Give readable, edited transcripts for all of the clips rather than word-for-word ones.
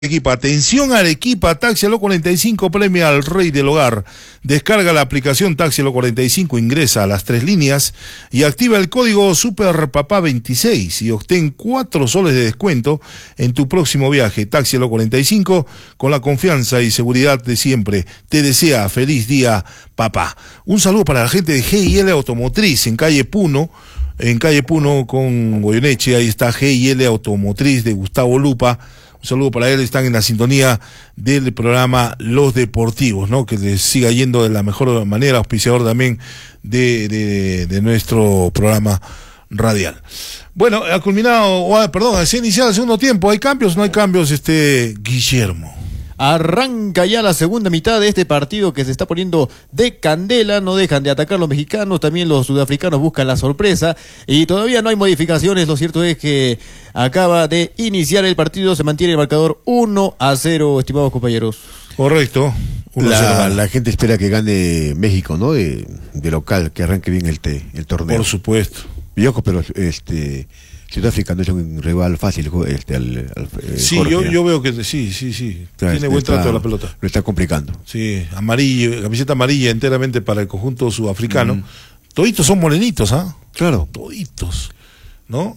Arequipa, atención Arequipa, Taxi Aló 45 premia al rey del hogar. Descarga la aplicación Taxi Aló 45, ingresa a las 3 líneas y activa el código SUPERPAPA26 y obtén 4 soles de descuento en tu próximo viaje. Taxi Aló 45, con la confianza y seguridad de siempre. Te desea feliz día, papá. Un saludo para la gente de G&L Automotriz en calle Puno con Goyeneche. Ahí está G&L Automotriz de Gustavo Lupa. Un saludo para él, están en la sintonía del programa Los Deportivos, ¿no? Que les siga yendo de la mejor manera, auspiciador también de nuestro programa radial. Bueno, ha culminado, se ha iniciado el segundo tiempo. ¿Hay cambios? ¿No hay cambios, Guillermo? Arranca ya la segunda mitad de este partido que se está poniendo de candela. No dejan de atacar los mexicanos, también los sudafricanos buscan la sorpresa y todavía no hay modificaciones. Lo cierto es que acaba de iniciar el partido, se mantiene el marcador 1-0, estimados compañeros. Correcto. La gente espera que gane México, ¿no? De local, que arranque bien el torneo. Por supuesto. Y ojo, pero Sudáfrica no es un rival fácil, sí, Jorge, yo veo que sí. Tiene buen trato de la pelota. Lo está complicando. Sí, amarillo, camiseta amarilla enteramente para el conjunto sudafricano. Toditos son morenitos, ¿ah? Claro. Toditos, ¿no?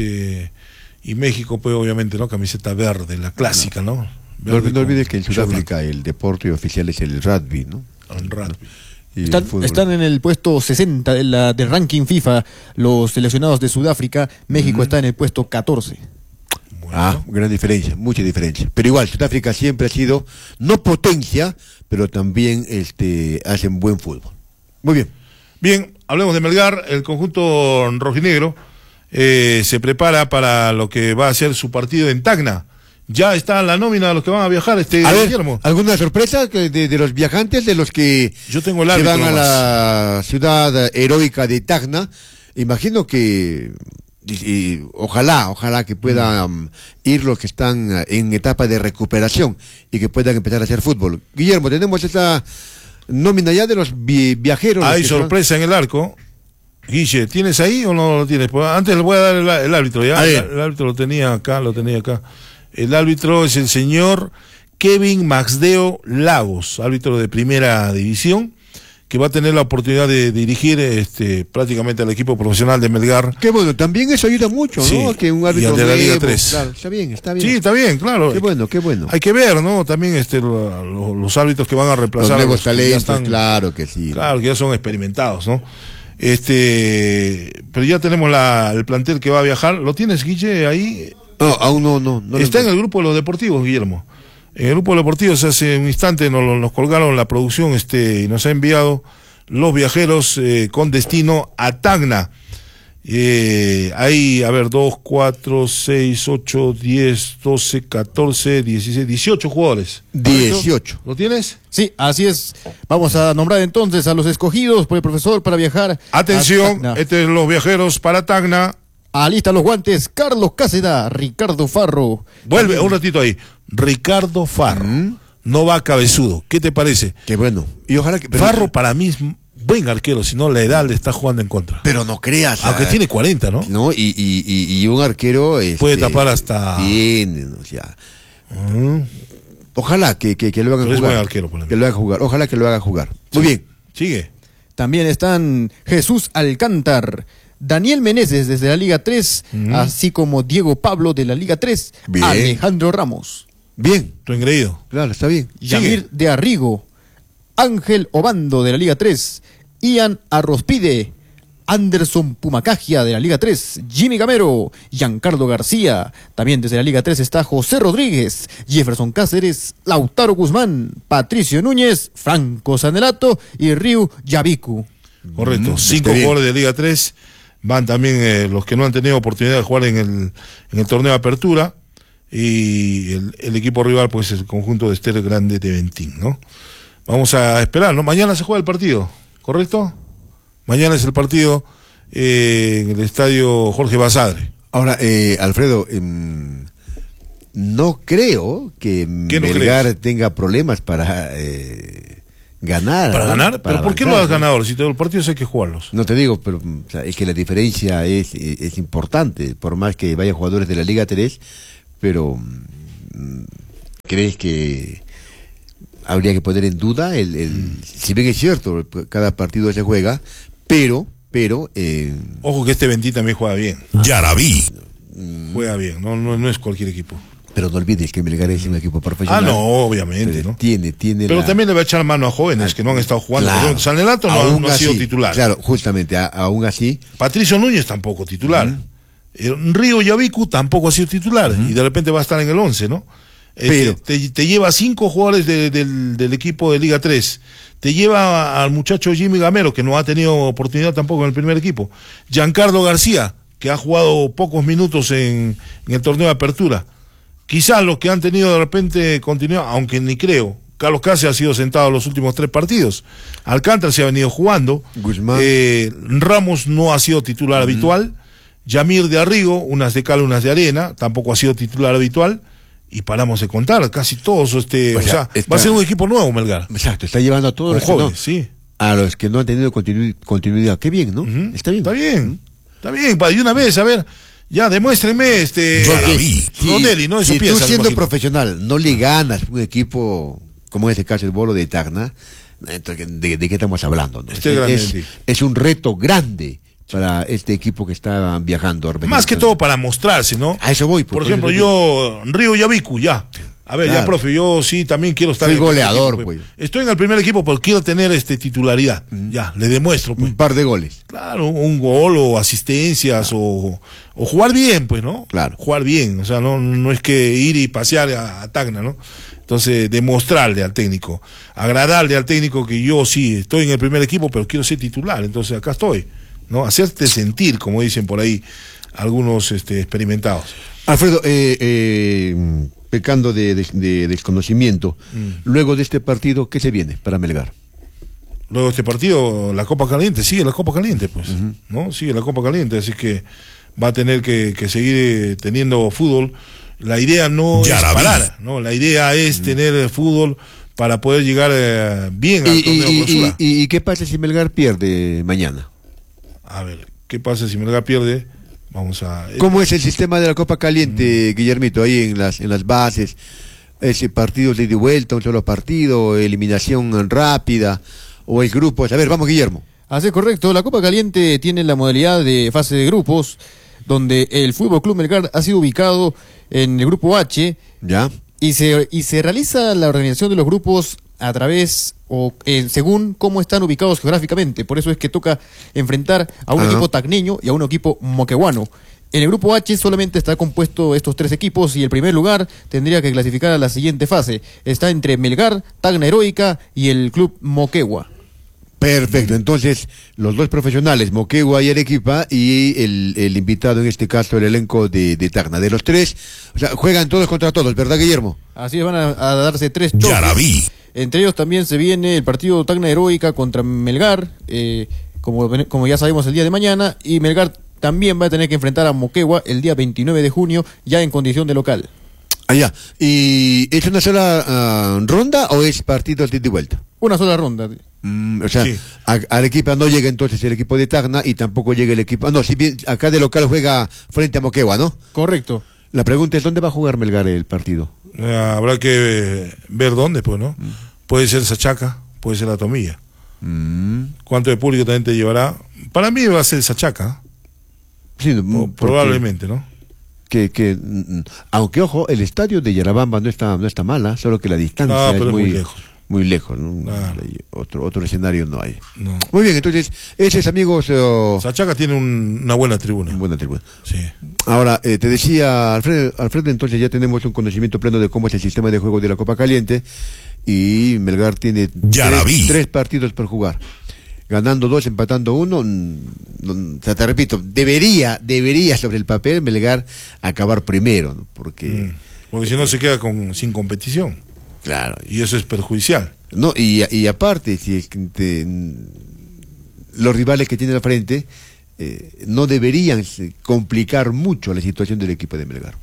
Y México, pues obviamente, ¿no? Camiseta verde, la clásica, ¿no? No olvides que en Sudáfrica el deporte oficial es el rugby, ¿no? El rugby. Están en el puesto 60 del ranking FIFA los seleccionados de Sudáfrica. México está en el puesto 14. Bueno. Gran diferencia, mucha diferencia. Pero igual, Sudáfrica siempre ha sido, no potencia, pero también hacen buen fútbol. Muy bien. Bien, hablemos de Melgar. El conjunto rojinegro se prepara para lo que va a ser su partido en Tacna. Ya está la nómina de los que van a viajar, Guillermo. ¿Alguna sorpresa de los viajantes, de los que yo tengo el árbitro van a la ciudad heroica de Tacna? Imagino que ojalá que puedan ir los que están en etapa de recuperación y que puedan empezar a hacer fútbol. Guillermo, tenemos esa nómina ya de los viajeros. Hay sorpresa en el arco. Guille, ¿tienes ahí o no lo tienes? Pues antes le voy a dar el árbitro, ¿ya? El árbitro lo tenía acá. El árbitro es el señor Kevin Maxdeo Lagos, árbitro de primera división, que va a tener la oportunidad de dirigir prácticamente al equipo profesional de Melgar. Qué bueno, también eso ayuda mucho, ¿no? Sí, que un árbitro y de la Liga 3. Claro, está bien. Sí, está bien, claro. Qué bueno. Hay que ver, ¿no? También los árbitros que van a reemplazar. Los nuevos talentos, claro que sí. Claro, que ya son experimentados, ¿no? Pero ya tenemos el plantel que va a viajar. ¿Lo tienes, Guille, ahí? No, aún no. Está en el grupo de los deportivos, Guillermo. En el grupo de los deportivos hace un instante nos colgaron la producción y nos ha enviado los viajeros con destino a Tacna. Hay, 2, 4, 6, 8, 10, 12, 14, 16, 18 jugadores. 18. ¿Lo tienes? Sí, así es. Vamos a nombrar entonces a los escogidos por el profesor para viajar. Atención, los viajeros para Tacna. Alista los guantes, Carlos Cáceda, Ricardo Farro. Vuelve un ratito ahí. Ricardo Farro. No va cabezudo. ¿Qué te parece? Qué bueno. Y ojalá que Farro para mí es buen arquero, si no la edad le está jugando en contra. Pero no creas. Aunque tiene 40, ¿no? No, y un arquero puede tapar hasta. Bien, o sea. Ojalá que lo hagan jugar. Es buen arquero, por que lo haga jugar. Ojalá que lo haga jugar. Muy bien. Sigue. También están Jesús Alcántar, Daniel Meneses desde la Liga 3, así como Diego Pablo de la Liga 3, bien. Alejandro Ramos. Bien. Tu engreído. Claro, está bien. Yamir de Arrigo, Ángel Obando de la Liga 3, Ian Arrospide, Anderson Pumacagia de la Liga 3, Jimmy Gamero, Giancarlo García. También desde la Liga 3 está José Rodríguez, Jefferson Cáceres, Lautaro Guzmán, Patricio Núñez, Franco Sanelato y Ryu Yabiku. Correcto, 5 jugadores de Liga 3. Van también los que no han tenido oportunidad de jugar en el torneo de apertura. Y el equipo rival, pues el conjunto de Ester Grande de Ventín, ¿no? Vamos a esperar, ¿no? Mañana se juega el partido, ¿correcto? Mañana es el partido en el estadio Jorge Basadre. Ahora, Alfredo, no creo que Melgar tenga problemas para ganar. ¿Para ganar? Para ¿Pero por qué avanzar, los ganadores? Si los partidos hay que jugarlos. No te digo, pero es que la diferencia es importante, por más que vayan jugadores de la Liga 3, pero ¿crees que habría que poner en duda si bien es cierto, cada partido se juega, pero Ojo que este Ventí también juega bien. Yarabí. Juega bien, no es cualquier equipo. pero no olvides que Melgar es un equipo profesional. No, obviamente, ¿no? Tiene pero también le va a echar mano a jóvenes que no han estado jugando. Claro. Sanelato no ha sido titular. Claro, justamente, aún así. Patricio Núñez tampoco titular. Río Yavicu tampoco ha sido titular. Y de repente va a estar en el 11, ¿no? Pero te lleva 5 jugadores del equipo de Liga 3. Te lleva al muchacho Jimmy Gamero, que no ha tenido oportunidad tampoco en el primer equipo. Giancarlo García, que ha jugado pocos minutos en el torneo de apertura. Quizás los que han tenido de repente continuidad, aunque ni creo. Carlos Cáceres ha sido sentado los últimos 3 partidos. Alcántara se ha venido jugando. Guzmán. Ramos no ha sido titular habitual. Yamir de Arrigo, unas de cal, unas de arena, tampoco ha sido titular habitual. Y paramos de contar, casi todos, va a ser un equipo nuevo, Melgar. Exacto, está llevando a todos los jóvenes, sí. A los que no han tenido continuidad. Qué bien, ¿no? Está bien. Está bien, está bien, de una vez, a ver, ya, demuéstrenme, Rondelli, ¿no? Eso si piensa, tú siendo profesional no le ganas un equipo, como en este caso el Bolo de Tacna, entonces, ¿de qué estamos hablando? ¿No? Es un reto grande para este equipo que está viajando. Más que todo para mostrarse, ¿no? A eso voy. Por ejemplo, yo, Río Yavicu, ya. A ver, ya, profe, yo sí también quiero estar en el goleador, equipo, pues. Estoy en el primer equipo, pero quiero tener titularidad. Ya, le demuestro, pues. Un par de goles. Claro, un gol o asistencias o jugar bien, pues, ¿no? Claro. Jugar bien, o sea, no es que ir y pasear a Tacna, ¿no? Entonces, demostrarle al técnico, agradarle al técnico que yo sí estoy en el primer equipo, pero quiero ser titular, entonces acá estoy, ¿no? Hacerte sentir, como dicen por ahí algunos experimentados. Alfredo, pecando de desconocimiento, luego de este partido, ¿qué se viene para Melgar? Luego de este partido, la Copa Caliente, sigue la Copa Caliente, pues, ¿no? Sigue la Copa Caliente, así que va a tener que seguir teniendo fútbol. La idea no es parar, ¿no? La idea es tener fútbol para poder llegar bien al torneo clausura. ¿Y qué pasa si Melgar pierde mañana? A ver, ¿qué pasa si Melgar pierde? Vamos a... ¿Cómo es el sistema de la Copa Caliente, Guillermito, ahí en las bases? ¿Ese partido de ida y vuelta, un solo partido, eliminación rápida, o el grupo? A ver, vamos, Guillermo. Así es, correcto. La Copa Caliente tiene la modalidad de fase de grupos, donde el Fútbol Club Melgar ha sido ubicado en el grupo H. Ya. Y se realiza la organización de los grupos a través según cómo están ubicados geográficamente. Por eso es que toca enfrentar a un equipo tacneño y a un equipo moqueguano. En el grupo H solamente está compuesto estos 3 equipos y el primer lugar tendría que clasificar a la siguiente fase. Está entre Melgar, Tacna Heroica y el club Moquegua. Perfecto, entonces los 2 profesionales, Moquegua y Arequipa, y el invitado, en este caso el elenco de Tacna. De los 3, o sea, juegan todos contra todos, ¿verdad, Guillermo? Así es, van a darse 3 choques. Yarabí. Entre ellos también se viene el partido Tacna Heroica contra Melgar, como ya sabemos el día de mañana, y Melgar también va a tener que enfrentar a Moquegua el día 29 de junio, ya en condición de local. Allá, ¿y es una sola ronda o es partido de ida y vuelta? Una sola ronda. O sea, sí. Arequipa no llega entonces el equipo de Tacna y tampoco llega el equipo... No, si bien acá de local juega frente a Moquegua, ¿no? Correcto. La pregunta es, ¿dónde va a jugar Melgar el partido? Habrá que ver dónde, pues, ¿no? Puede ser Sachaca, puede ser La Tomilla. ¿Cuánto de público también te llevará? Para mí va a ser Sachaca. Sí, probablemente, ¿no? Aunque, ojo, el estadio de Yarabamba no está mala, solo que la distancia es muy lejos. Muy lejos, ¿no? Claro. Otro escenario no hay. No. Muy bien, entonces, esos amigos... Sachaca tiene una buena tribuna. Una buena tribuna. Sí. Ahora, te decía, Alfredo, entonces ya tenemos un conocimiento pleno de cómo es el sistema de juego de la Copa Caliente, y Melgar tiene 3 partidos por jugar. Ganando 2, empatando 1, o sea, te repito, debería sobre el papel Melgar acabar primero, ¿no? Porque si no se queda sin competición. Claro. Y eso es perjudicial. No, y aparte, si los rivales que tiene al frente no deberían complicar mucho la situación del equipo de Melgar.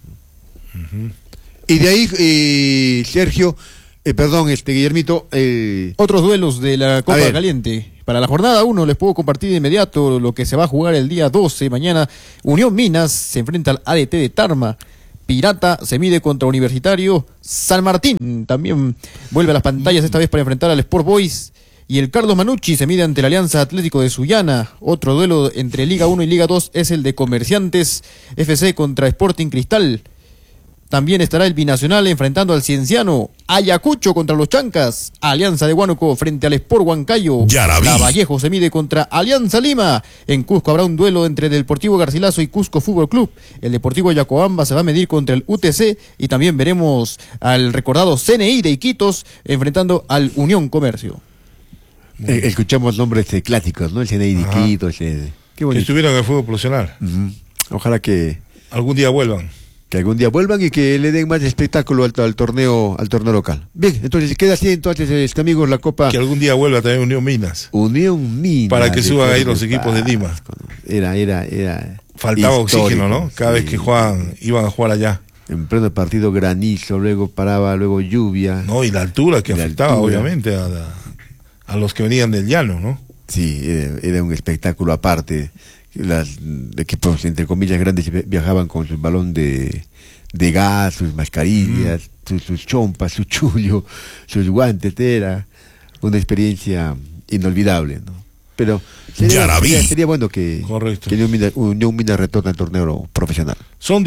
Y de ahí, Sergio, Guillermito... Otros duelos de la Copa Caliente. Para la jornada 1 les puedo compartir de inmediato lo que se va a jugar el día 12. Mañana Unión Minas se enfrenta al ADT de Tarma. Pirata se mide contra Universitario. San Martín también vuelve a las pantallas, esta vez para enfrentar al Sport Boys. Y el Carlos Manucci se mide ante la Alianza Atlético de Sullana. Otro duelo entre Liga 1 y Liga 2 es el de Comerciantes FC contra Sporting Cristal. También estará el Binacional enfrentando al Cienciano. Ayacucho contra los Chancas. Alianza de Huánuco frente al Sport Huancayo. Lavallejo se mide contra Alianza Lima. En Cusco habrá un duelo entre Deportivo Garcilaso y Cusco Fútbol Club. El Deportivo Yacobamba se va a medir contra el UTC. Y también veremos al recordado CNI de Iquitos enfrentando al Unión Comercio. Escuchamos nombres clásicos, ¿no? El CNI de Iquitos. Qué bonito. Que estuvieron en el fútbol profesional. Ojalá que algún día vuelvan. Que algún día vuelvan y que le den más espectáculo al torneo local. Bien, entonces queda así, entonces, amigos, la Copa. Que algún día vuelva también Unión Minas. Unión Minas. Para que suban ahí los equipos de Lima. Era. Faltaba oxígeno, ¿no? Cada vez que iban a jugar allá. En pleno partido granizo, luego paraba, luego lluvia. No, y la altura que afectaba, obviamente, a los que venían del llano, ¿no? Sí, era un espectáculo aparte. Los equipos, entre comillas, grandes viajaban con su balón de gas, sus mascarillas, sus chompas, su chullo, sus guantes. Era una experiencia inolvidable, ¿no? Pero sería bueno que Unión Minas retorne al torneo profesional. Son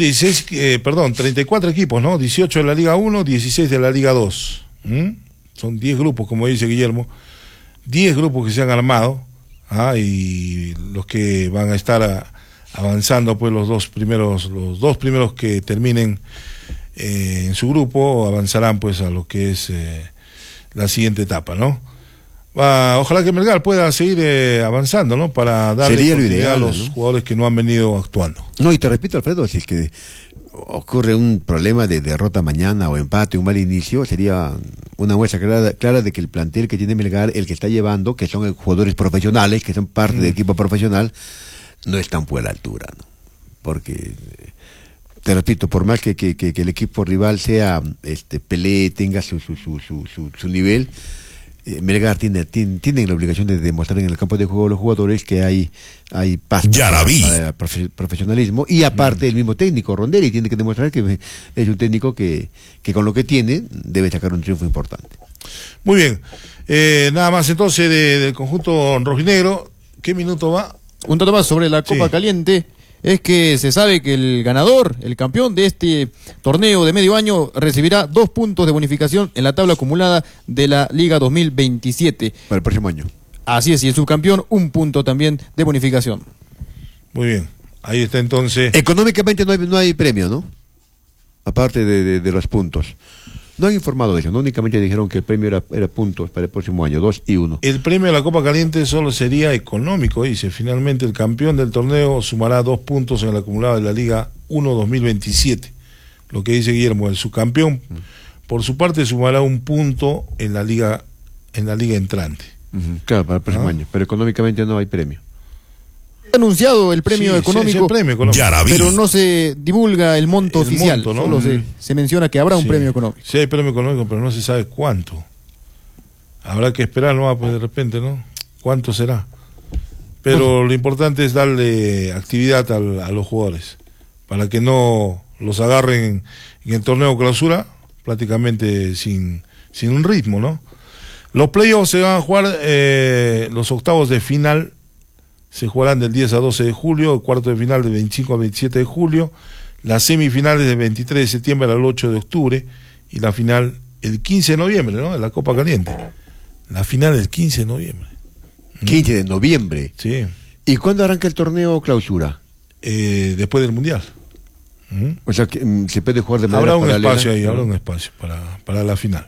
34 equipos, ¿no? 18 de la Liga 1, 16 de la Liga 2. Son 10 grupos, como dice Guillermo. 10 grupos que se han armado. Y los que van a estar avanzando, pues los dos primeros que terminen en su grupo avanzarán pues a lo que es la siguiente etapa, ¿no? Ojalá que Melgar pueda seguir avanzando, ¿no? Para darle oportunidad a los jugadores que no han venido actuando. No, y te repito, Alfredo, si es que ocurre un problema de derrota mañana o empate, un mal inicio, sería una muestra clara de que el plantel que tiene Melgar, el que está llevando, que son jugadores profesionales, que son parte del equipo profesional, no están por la altura, ¿no? Porque, te repito, por más que el equipo rival sea pelee, tenga su nivel, Melgar tiene la obligación de demostrar en el campo de juego a los jugadores que hay paz para profesionalismo, y aparte el mismo técnico Rondelli tiene que demostrar que es un técnico que con lo que tiene debe sacar un triunfo importante. Muy bien, nada más entonces del conjunto rojinegro. ¿Qué minuto va? Un dato más sobre la Copa Caliente es que se sabe que el ganador, el campeón de este torneo de medio año, recibirá 2 puntos de bonificación en la tabla acumulada de la Liga 2027. Para el próximo año. Así es, y el subcampeón 1 punto también de bonificación. Muy bien, ahí está entonces. Económicamente no hay premio, ¿no? Aparte de los puntos. No han informado de eso, no únicamente dijeron que el premio era puntos para el próximo año, 2 y 1. El premio de la Copa Caliente solo sería económico, dice. Finalmente el campeón del torneo sumará 2 puntos en el acumulado de la Liga 1 2027. Lo que dice Guillermo, el subcampeón, por su parte, sumará 1 punto en la liga entrante. Claro, para el próximo año, pero económicamente no hay premio. Anunciado el premio económico, el premio económico, pero no se divulga el monto oficial, ¿no? Solo se menciona que habrá un premio económico. Sí, hay premio económico, pero no se sabe cuánto. Habrá que esperar, ¿no? Pues de repente, ¿no? ¿Cuánto será? Pero lo importante es darle actividad a los jugadores, para que no los agarren en el torneo clausura prácticamente sin un ritmo, ¿no? Los playoffs se van a jugar, los octavos de final se jugarán del 10 a 12 de julio, el cuarto de final del 25 al 27 de julio, las semifinales del 23 de septiembre al 8 de octubre y la final el 15 de noviembre, ¿no? De la Copa Caliente. La final el 15 de noviembre. 15 de noviembre. Sí. ¿Y cuándo arranca el torneo clausura? Después del Mundial. O sea, que se puede jugar de manera paralela. Habrá un espacio para la final.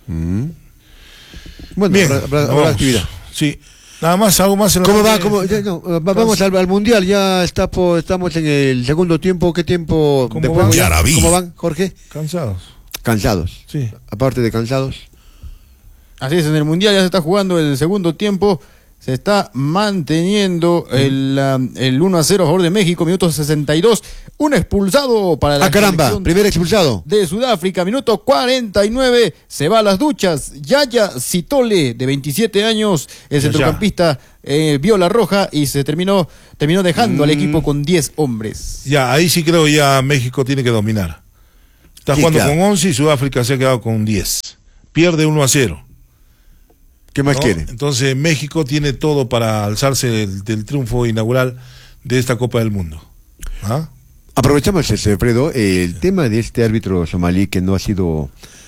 Bueno, bien, habrá actividad. Sí. Nada más, algo más en la ¿Cómo va? Vamos al Mundial, ya estamos en el segundo tiempo. ¿Qué tiempo? ¿Cómo van, Jorge? Cansados. Sí. Aparte de cansados. Así es, en el Mundial ya se está jugando el segundo tiempo. Se está manteniendo el 1-0 a favor de México, minuto 62. Un expulsado para la selección primer expulsado de Sudáfrica, minuto 49. Se va a las duchas. Yaya Sitole, de 27 años, el centrocampista, vio la roja y se terminó dejando al equipo con 10 hombres. Ya, ahí sí creo ya México tiene que dominar. Está jugando con 11 y Sudáfrica se ha quedado con 10. Pierde 1-0. ¿Qué más quiere? Entonces México tiene todo para alzarse del triunfo inaugural de esta Copa del Mundo. ¿Ah? Aprovechamos, Alfredo, el tema de este árbitro somalí que no ha sido,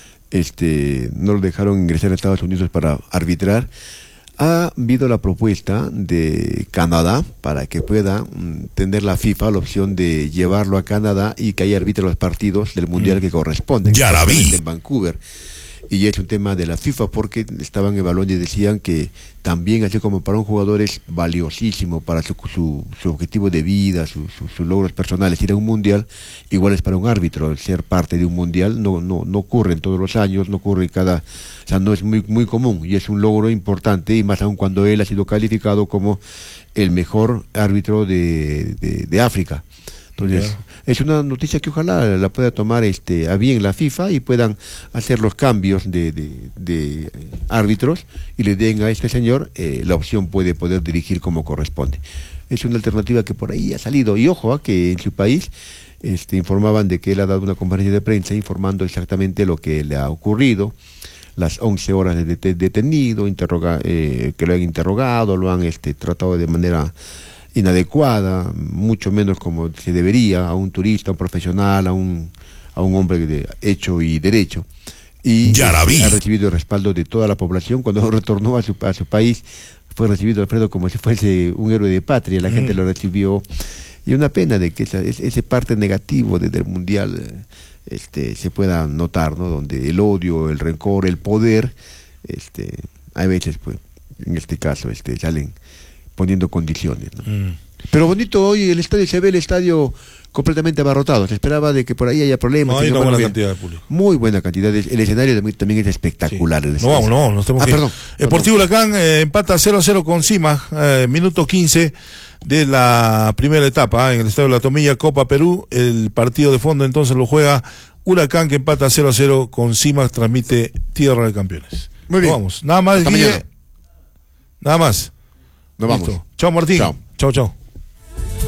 no lo dejaron ingresar a Estados Unidos para arbitrar. Ha habido la propuesta de Canadá para que pueda tener la FIFA la opción de llevarlo a Canadá y que ahí arbitre los partidos del Mundial que corresponden. Ya la vi. En Vancouver. Y es un tema de la FIFA porque estaban evaluando y decían que también, así como para un jugador es valiosísimo para su objetivo de vida, sus logros personales, ir a un mundial, igual es para un árbitro ser parte de un mundial. No ocurre en todos los años, no ocurre o sea, no es muy común y es un logro importante, y más aún cuando él ha sido calificado como el mejor árbitro de África. Entonces, es una noticia que ojalá la pueda tomar a bien la FIFA y puedan hacer los cambios de árbitros y le den a este señor la opción puede poder dirigir como corresponde. Es una alternativa que por ahí ha salido. Y ojo, que en su país informaban de que él ha dado una conferencia de prensa informando exactamente lo que le ha ocurrido, las 11 horas de detenido, que lo han interrogado, lo han tratado de manera inadecuada, mucho menos como se debería a un turista, a un profesional, a un hombre de hecho y derecho. Y ha recibido el respaldo de toda la población. Cuando retornó a su país, fue recibido, Alfredo, como si fuese un héroe de patria. La gente lo recibió, y una pena de que ese parte negativo del Mundial se pueda notar, ¿no? Donde el odio, el rencor, el poder, hay veces, pues, en este caso, salen poniendo condiciones, ¿no? Pero bonito, hoy se ve el estadio completamente abarrotado. Se esperaba de que por ahí haya problemas. No, hay una buena cantidad de público. Muy buena cantidad. El escenario también es espectacular. Sí. Nos tenemos que ir. Perdón. Sportivo Huracán empata 0-0 con Cima, minuto 15 de la primera etapa, en el estadio La Tomilla, Copa Perú. El partido de fondo entonces lo juega Huracán, que empata 0-0 con Cima, transmite Tierra de Campeones. Muy bien. Vamos, nada más, Guille. Nada más. Nos vamos. Chao, Martín. Chao. Chao.